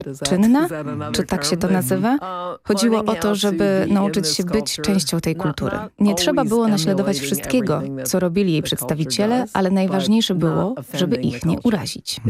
czynna? Czy tak się to nazywa? Chodziło o to, żeby nauczyć się być częścią tej kultury. Nie trzeba było naśladować wszystkiego, co robili jej przedstawiciele, ale najważniejsze było, żeby ich nie urazić.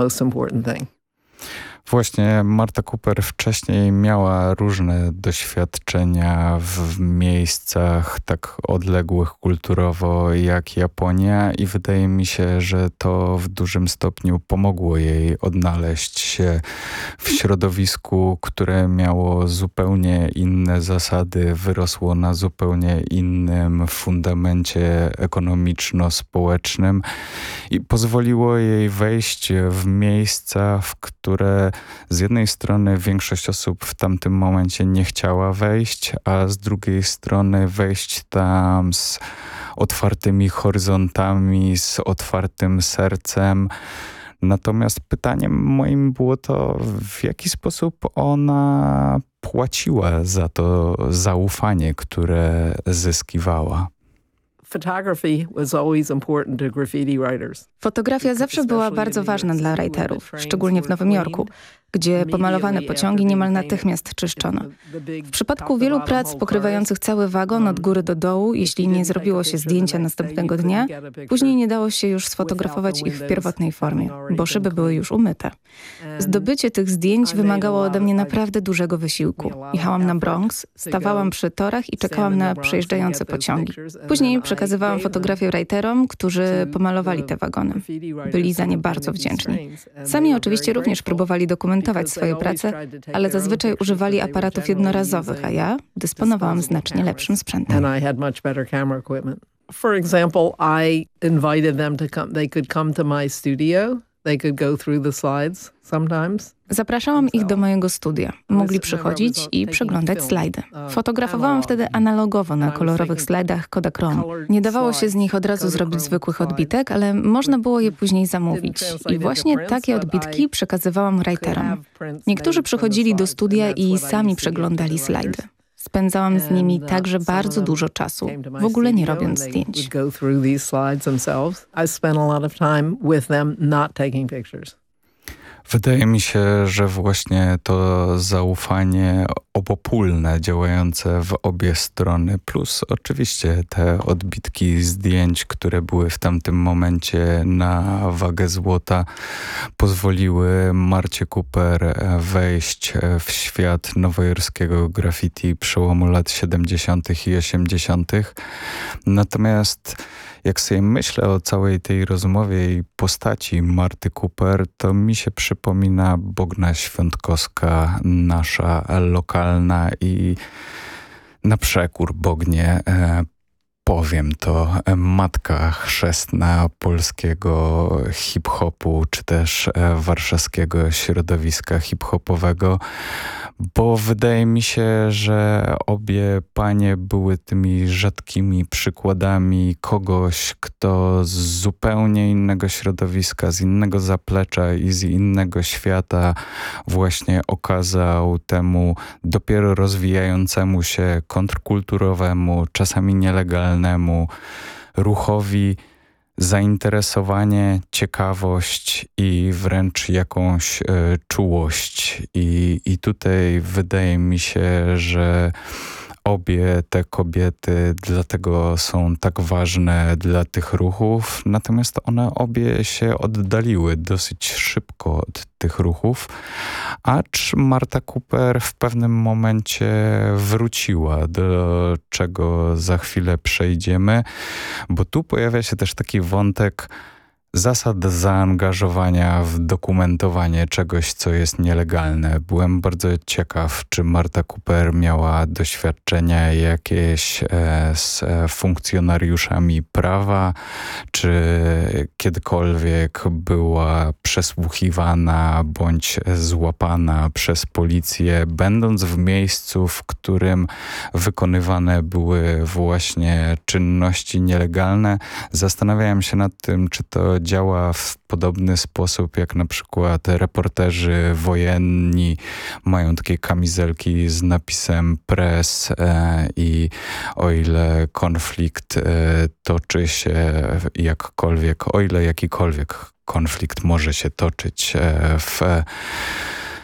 Właśnie Marta Cooper wcześniej miała różne doświadczenia w miejscach tak odległych kulturowo jak Japonia i wydaje mi się, że to w dużym stopniu pomogło jej odnaleźć się w środowisku, które miało zupełnie inne zasady, wyrosło na zupełnie innym fundamencie ekonomiczno-społecznym i pozwoliło jej wejść w miejsca, w które z jednej strony większość osób w tamtym momencie nie chciała wejść, a z drugiej strony wejść tam z otwartymi horyzontami, z otwartym sercem. Natomiast pytaniem moim było to, w jaki sposób ona płaciła za to zaufanie, które zyskiwała. Fotografia zawsze była bardzo ważna dla writerów, szczególnie w Nowym Jorku, gdzie pomalowane pociągi niemal natychmiast czyszczono. W przypadku wielu prac pokrywających cały wagon od góry do dołu, jeśli nie zrobiło się zdjęcia następnego dnia, później nie dało się już sfotografować ich w pierwotnej formie, bo szyby były już umyte. Zdobycie tych zdjęć wymagało ode mnie naprawdę dużego wysiłku. Jechałam na Bronx, stawałam przy torach i czekałam na przejeżdżające pociągi. Później przekazywałam fotografię writerom, którzy pomalowali te wagony. Byli za nie bardzo wdzięczni. Sami oczywiście również próbowali dokumentować swoje prace, ale zazwyczaj używali aparatów jednorazowych, a ja dysponowałam znacznie lepszym sprzętem. For example, I invited them to come. They could come to my studio. They could go through the slides sometimes. Zapraszałam ich do mojego studia. Mogli przychodzić i przeglądać slajdy. Fotografowałam wtedy analogowo na kolorowych slajdach Kodachrome. Nie dawało się z nich od razu zrobić zwykłych odbitek, ale można było je później zamówić. I właśnie takie odbitki przekazywałam writerom. Niektórzy przychodzili do studia i sami przeglądali slajdy. Spędzałam z nimi także bardzo dużo czasu, w ogóle nie robiąc zdjęć. Wydaje mi się, że właśnie to zaufanie obopólne, działające w obie strony, plus oczywiście te odbitki zdjęć, które były w tamtym momencie na wagę złota, pozwoliły Marcie Cooper wejść w świat nowojorskiego graffiti przełomu lat 70. i 80. Natomiast jak sobie myślę o całej tej rozmowie i postaci Marty Cooper, to mi się przypomina Bogna Świątkowska, nasza lokalna i na przekór Bognie powiem to, matka chrzestna polskiego hip-hopu, czy też warszawskiego środowiska hip-hopowego, bo wydaje mi się, że obie panie były tymi rzadkimi przykładami kogoś, kto z zupełnie innego środowiska, z innego zaplecza i z innego świata właśnie okazał temu dopiero rozwijającemu się kontrkulturowemu, czasami nielegalnemu ruchowi zainteresowanie, ciekawość i wręcz jakąś czułość. I tutaj wydaje mi się, że obie te kobiety dlatego są tak ważne dla tych ruchów, natomiast one obie się oddaliły dosyć szybko od tych ruchów, acz Marta Cooper w pewnym momencie wróciła, do czego za chwilę przejdziemy, bo tu pojawia się też taki wątek zasad zaangażowania w dokumentowanie czegoś, co jest nielegalne. Byłem bardzo ciekaw, czy Marta Cooper miała doświadczenia jakieś z funkcjonariuszami prawa, czy kiedykolwiek była przesłuchiwana bądź złapana przez policję, będąc w miejscu, w którym wykonywane były właśnie czynności nielegalne. Zastanawiałem się nad tym, czy to działa w podobny sposób, jak na przykład reporterzy wojenni mają takie kamizelki z napisem press i o ile konflikt toczy się jakkolwiek, o ile jakikolwiek konflikt może się toczyć w